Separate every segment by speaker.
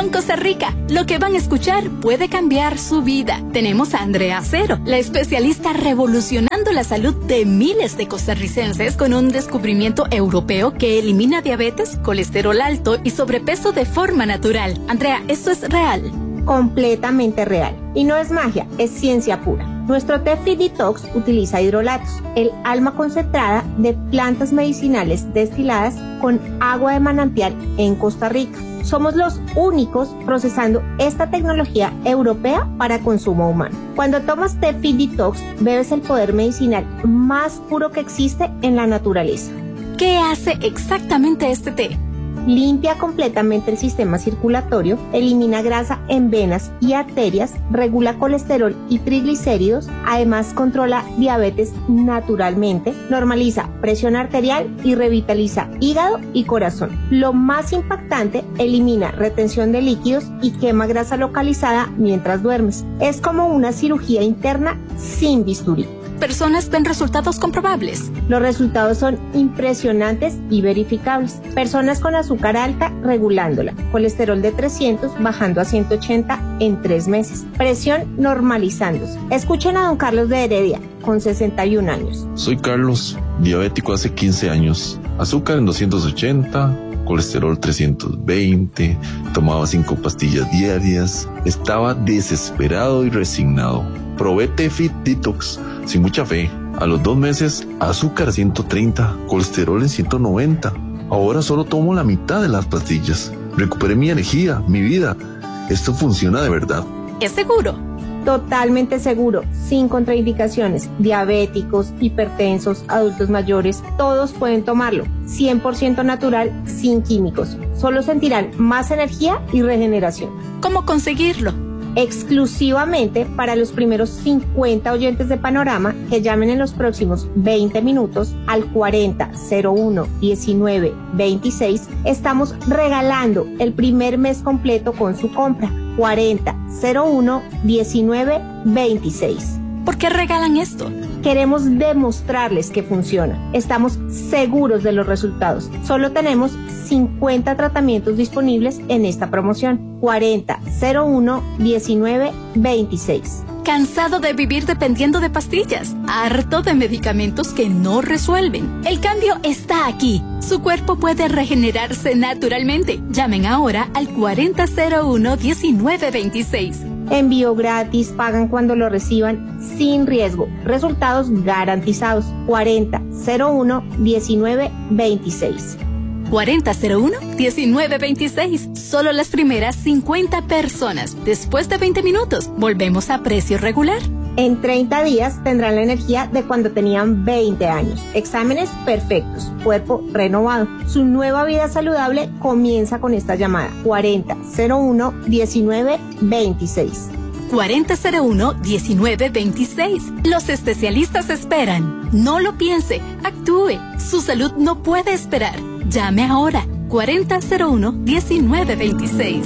Speaker 1: en Costa Rica. Lo que van a escuchar puede cambiar su vida. Tenemos a Andrea Acero, la especialista revolucionando la salud de miles de costarricenses con un descubrimiento europeo que elimina diabetes, colesterol alto y sobrepeso de forma natural. Andrea, ¿esto es real?
Speaker 2: Completamente real. Y no es magia, es ciencia pura. Nuestro té Fit Detox utiliza hidrolatos, el alma concentrada de plantas medicinales destiladas con agua de manantial en Costa Rica. Somos los únicos procesando esta tecnología europea para consumo humano. Cuando tomas té Fit Detox, bebes el poder medicinal más puro que existe en la naturaleza.
Speaker 1: ¿Qué hace exactamente este té?
Speaker 2: Limpia completamente el sistema circulatorio, elimina grasa en venas y arterias, regula colesterol y triglicéridos, además controla diabetes naturalmente, normaliza presión arterial y revitaliza hígado y corazón. Lo más impactante, elimina retención de líquidos y quema grasa localizada mientras duermes. Es como una cirugía interna sin bisturí.
Speaker 1: Personas ven resultados comprobables.
Speaker 2: Los resultados son impresionantes y verificables. Personas con azúcar alta regulándola, colesterol de 300 bajando a 180 en 3 meses, presión normalizándose. Escuchen a don Carlos de Heredia, con 61 años.
Speaker 3: Soy Carlos, diabético hace 15 años, azúcar en 280, colesterol 320, tomaba 5 pastillas diarias, estaba desesperado y resignado. Probé té Fit Detox sin mucha fe. A los 2 meses, azúcar 130, colesterol en 190. Ahora solo tomo la mitad de las pastillas. Recuperé mi energía, mi vida. Esto funciona de verdad.
Speaker 1: ¿Es seguro?
Speaker 2: Totalmente seguro, sin contraindicaciones. Diabéticos, hipertensos, adultos mayores, todos pueden tomarlo. 100% natural, sin químicos. Solo sentirán más energía y regeneración.
Speaker 1: ¿Cómo conseguirlo?
Speaker 2: Exclusivamente para los primeros 50 oyentes de Panorama que llamen en los próximos 20 minutos al 40 01 19 26, estamos regalando el primer mes completo con su compra. 40 01 19 26.
Speaker 1: ¿Por qué regalan esto?
Speaker 2: Queremos demostrarles que funciona. Estamos seguros de los resultados. Solo tenemos 50 tratamientos disponibles en esta promoción. 40 01 19 26.
Speaker 1: ¿Cansado de vivir dependiendo de pastillas? ¿Harto de medicamentos que no resuelven? El cambio está aquí. Su cuerpo puede regenerarse naturalmente. Llamen ahora al 40 01 19 26.
Speaker 2: Envío gratis, pagan cuando lo reciban, sin riesgo. Resultados garantizados. 40 01 19 26.
Speaker 1: 40 01 19 26. Solo las primeras 50 personas. Después de 20 minutos, volvemos a precio regular.
Speaker 2: En 30 días tendrán la energía de cuando tenían 20 años. Exámenes perfectos, cuerpo renovado. Su nueva vida saludable comienza con esta llamada. 40 01 19 26.
Speaker 1: 40 01 19 26. Los especialistas esperan. No lo piense, actúe. Su salud no puede esperar. Llame ahora. 40 01 19 26.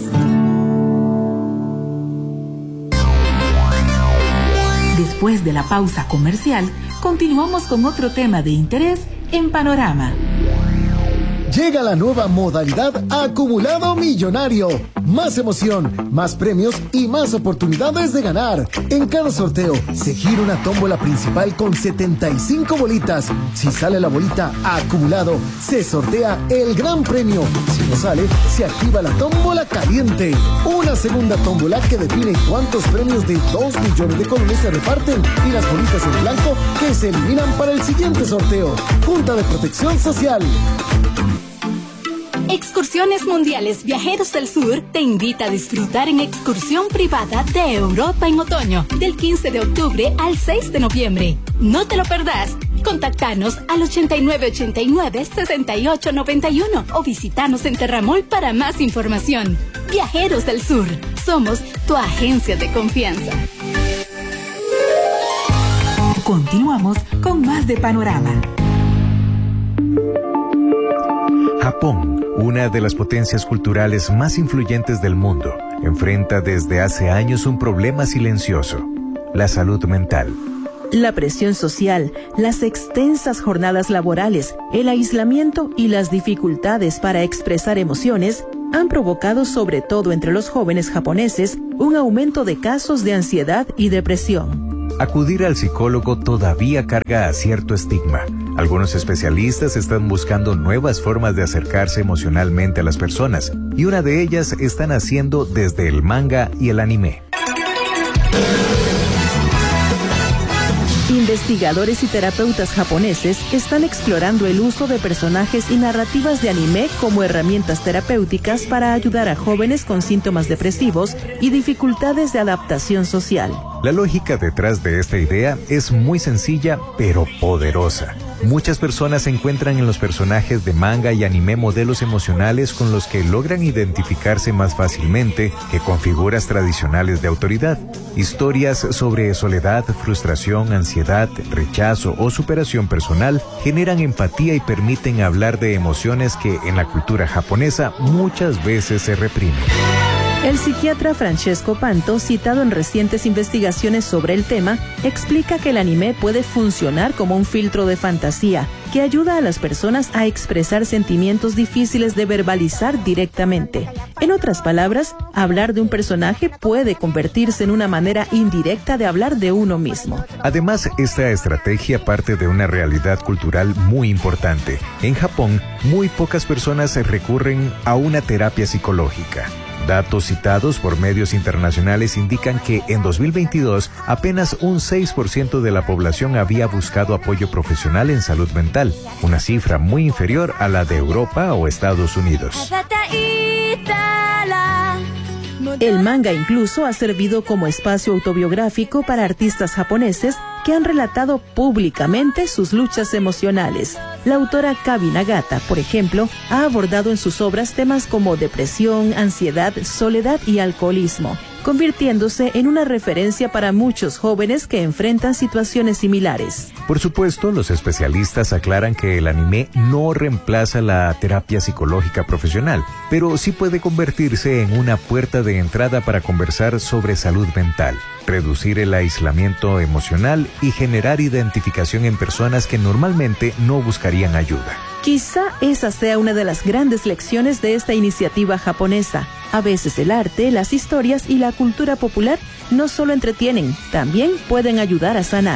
Speaker 4: Después de la pausa comercial, continuamos con otro tema de interés en Panorama.
Speaker 5: Llega la nueva modalidad Acumulado Millonario. Más emoción, más premios y más oportunidades de ganar. En cada sorteo se gira una tómbola principal con 75 bolitas. Si sale la bolita Acumulado, se sortea el gran premio. Si no sale, se activa la tómbola caliente. Una segunda tómbola que define cuántos premios de 2 millones de colones se reparten y las bolitas en blanco que se eliminan para el siguiente sorteo. Junta de Protección Social.
Speaker 1: Excursiones Mundiales Viajeros del Sur te invita a disfrutar en excursión privada de Europa en otoño, del 15 de octubre al 6 de noviembre. No te lo perdás. Contactanos al 8989-6891 o visitanos en Terramol para más información. Viajeros del Sur, somos tu agencia de confianza.
Speaker 4: Continuamos con más de Panorama.
Speaker 6: Japón, una de las potencias culturales más influyentes del mundo, enfrenta desde hace años un problema silencioso: la salud mental.
Speaker 7: La presión social, las extensas jornadas laborales, el aislamiento y las dificultades para expresar emociones han provocado, sobre todo entre los jóvenes japoneses, un aumento de casos de ansiedad y depresión.
Speaker 6: Acudir al psicólogo todavía carga a cierto estigma. Algunos especialistas están buscando nuevas formas de acercarse emocionalmente a las personas, y una de ellas están haciendo desde el manga y el anime.
Speaker 7: Investigadores y terapeutas japoneses están explorando el uso de personajes y narrativas de anime como herramientas terapéuticas para ayudar a jóvenes con síntomas depresivos y dificultades de adaptación social.
Speaker 6: La lógica detrás de esta idea es muy sencilla, pero poderosa. Muchas personas encuentran en los personajes de manga y anime modelos emocionales con los que logran identificarse más fácilmente que con figuras tradicionales de autoridad. Historias sobre soledad, frustración, ansiedad, rechazo o superación personal generan empatía y permiten hablar de emociones que en la cultura japonesa muchas veces se reprimen.
Speaker 7: El psiquiatra Francesco Panto, citado en recientes investigaciones sobre el tema, explica que el anime puede funcionar como un filtro de fantasía que ayuda a las personas a expresar sentimientos difíciles de verbalizar directamente. En otras palabras, hablar de un personaje puede convertirse en una manera indirecta de hablar de uno mismo.
Speaker 6: Además, esta estrategia parte de una realidad cultural muy importante. En Japón, muy pocas personas recurren a una terapia psicológica. Datos citados por medios internacionales indican que en 2022 apenas un 6% de la población había buscado apoyo profesional en salud mental, una cifra muy inferior a la de Europa o Estados Unidos.
Speaker 7: El manga incluso ha servido como espacio autobiográfico para artistas japoneses que han relatado públicamente sus luchas emocionales. La autora Kabi Nagata, por ejemplo, ha abordado en sus obras temas como depresión, ansiedad, soledad y alcoholismo, convirtiéndose en una referencia para muchos jóvenes que enfrentan situaciones similares.
Speaker 6: Por supuesto, los especialistas aclaran que el anime no reemplaza la terapia psicológica profesional, pero sí puede convertirse en una puerta de entrada para conversar sobre salud mental, reducir el aislamiento emocional y generar identificación en personas que normalmente no buscarían ayuda.
Speaker 7: Quizá esa sea una de las grandes lecciones de esta iniciativa japonesa. A veces el arte, las historias y la cultura popular no solo entretienen, también pueden ayudar a sanar.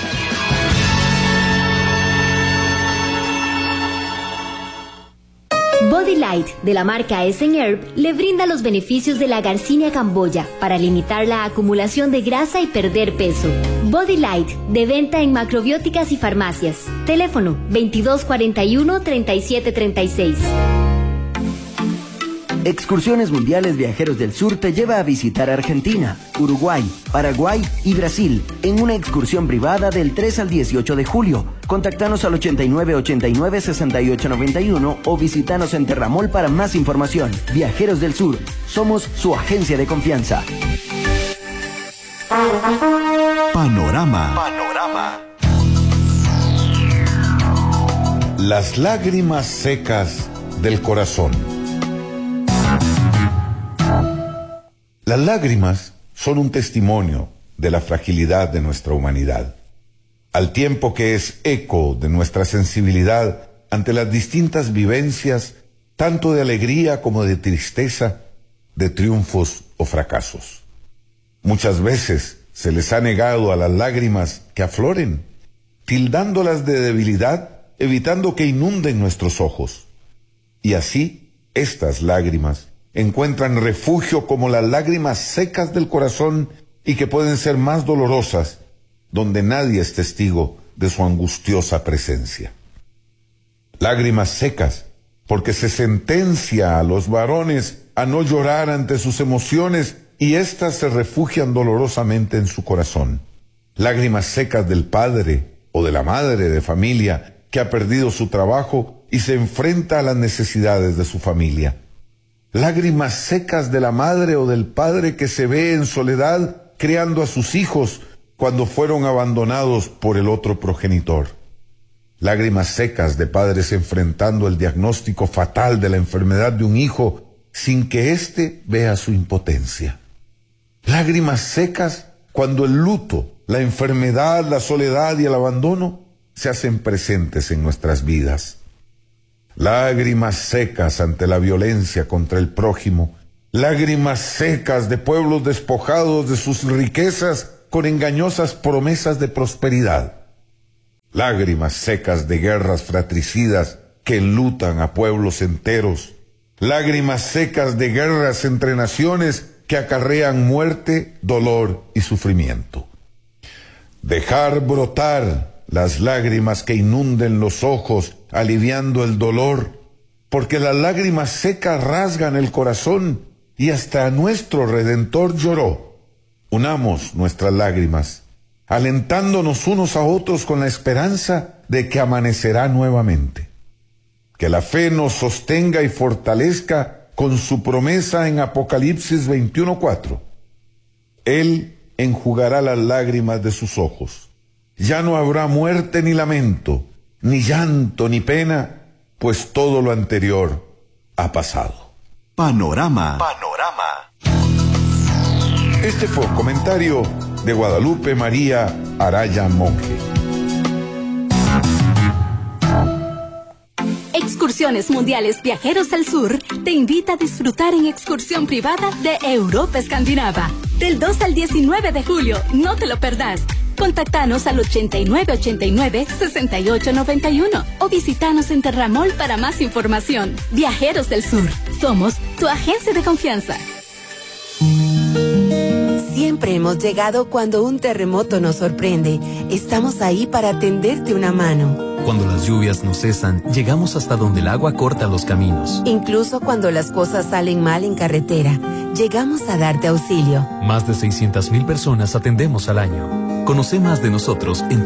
Speaker 8: Body Light, de la marca Essen Herb, le brinda los beneficios de la Garcinia camboya para limitar la acumulación de grasa y perder peso. Body Light, de venta en macrobióticas y farmacias. Teléfono 2241-3736.
Speaker 9: Excursiones Mundiales Viajeros del Sur te lleva a visitar Argentina, Uruguay, Paraguay y Brasil en una excursión privada del 3 al 18 de julio. Contactanos al 8989-6891 o visitanos en Terramol para más información. Viajeros del Sur, somos su agencia de confianza.
Speaker 10: Panorama. Las lágrimas secas del corazón. Las lágrimas son un testimonio de la fragilidad de nuestra humanidad, al tiempo que es eco de nuestra sensibilidad ante las distintas vivencias, tanto de alegría como de tristeza, de triunfos o fracasos. Muchas veces se les ha negado a las lágrimas que afloren, tildándolas de debilidad, evitando que inunden nuestros ojos. Y así, estas lágrimas encuentran refugio como las lágrimas secas del corazón y que pueden ser más dolorosas, donde nadie es testigo de su angustiosa presencia. Lágrimas secas, porque se sentencia a los varones a no llorar ante sus emociones y éstas se refugian dolorosamente en su corazón. Lágrimas secas del padre o de la madre de familia que ha perdido su trabajo y se enfrenta a las necesidades de su familia. Lágrimas secas de la madre o del padre que se ve en soledad criando a sus hijos cuando fueron abandonados por el otro progenitor. Lágrimas secas de padres enfrentando el diagnóstico fatal de la enfermedad de un hijo sin que éste vea su impotencia. Lágrimas secas cuando el luto, la enfermedad, la soledad y el abandono se hacen presentes en nuestras vidas. lágrimas secas ante la violencia contra el prójimo, lágrimas secas de pueblos despojados de sus riquezas con engañosas promesas de prosperidad, lágrimas secas de guerras fratricidas que enlutan a pueblos enteros, lágrimas secas de guerras entre naciones que acarrean muerte, dolor y sufrimiento. Dejar brotar las lágrimas que inunden los ojos, aliviando el dolor, porque las lágrimas secas rasgan el corazón y hasta nuestro Redentor lloró. Unamos nuestras lágrimas, alentándonos unos a otros con la esperanza de que amanecerá nuevamente. Que la fe nos sostenga y fortalezca con su promesa en Apocalipsis 21:4. Él enjugará las lágrimas de sus ojos. Ya no habrá muerte ni lamento, ni llanto ni pena, pues todo lo anterior ha pasado.
Speaker 11: Panorama.
Speaker 10: Este fue un comentario de Guadalupe María Araya Monge.
Speaker 1: Excursiones Mundiales Viajeros al Sur te invita a disfrutar en excursión privada de Europa Escandinava. Del 2 al 19 de julio, no te lo perdás. Contáctanos al 8989-6891 o visítanos en Terramol para más información. Viajeros del Sur, somos tu agencia de confianza.
Speaker 12: Siempre hemos llegado cuando un terremoto nos sorprende. Estamos ahí para tenderte una mano.
Speaker 13: Cuando las lluvias no cesan, llegamos hasta donde el agua corta los caminos.
Speaker 12: Incluso cuando las cosas salen mal en carretera, llegamos a darte auxilio.
Speaker 13: Más de 600,000 personas atendemos al año. Conoce más de nosotros en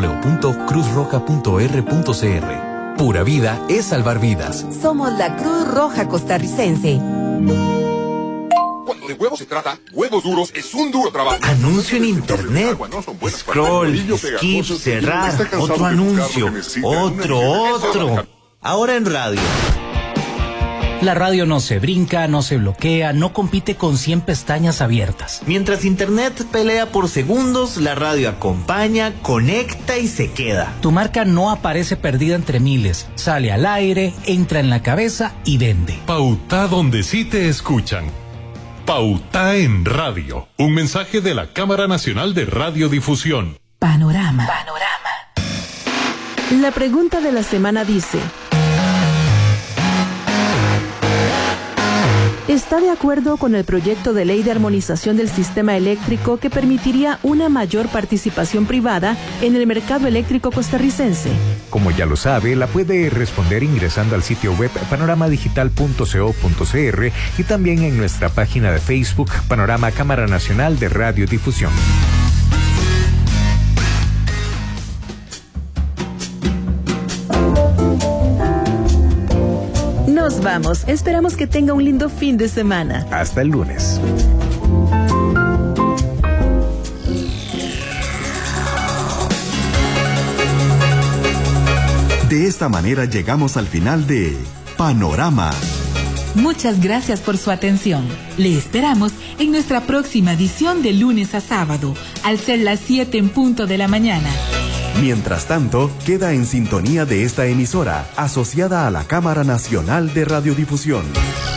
Speaker 13: www.cruzroja.r.cr. Pura vida es salvar vidas.
Speaker 12: Somos la Cruz Roja Costarricense.
Speaker 14: Cuando de huevos se trata, Huevos Duros es un duro trabajo.
Speaker 15: Anuncio en internet. Scroll, skip, cerrar. Otro anuncio. Otro. Ahora en radio.
Speaker 16: La radio no se brinca, no se bloquea, no compite con 100 pestañas abiertas.
Speaker 15: Mientras internet pelea por segundos, la radio acompaña, conecta y se queda.
Speaker 16: Tu marca no aparece perdida entre miles. Sale al aire, entra en la cabeza y vende.
Speaker 17: Pauta donde sí te escuchan. Pauta en radio. Un mensaje de la Cámara Nacional de Radiodifusión.
Speaker 4: Panorama. La pregunta de la semana dice: ¿está de acuerdo con el proyecto de ley de armonización del sistema eléctrico que permitiría una mayor participación privada en el mercado eléctrico costarricense?
Speaker 6: Como ya lo sabe, la puede responder ingresando al sitio web panoramadigital.co.cr y también en nuestra página de Facebook Panorama Cámara Nacional de Radiodifusión.
Speaker 7: Nos vamos. Esperamos que tenga un lindo fin de semana.
Speaker 6: Hasta el lunes.
Speaker 11: De esta manera llegamos al final de Panorama.
Speaker 4: Muchas gracias por su atención. Le esperamos en nuestra próxima edición de lunes a sábado, al ser las 7 en punto de la mañana.
Speaker 11: Mientras tanto, queda en sintonía de esta emisora, asociada a la Cámara Nacional de Radiodifusión.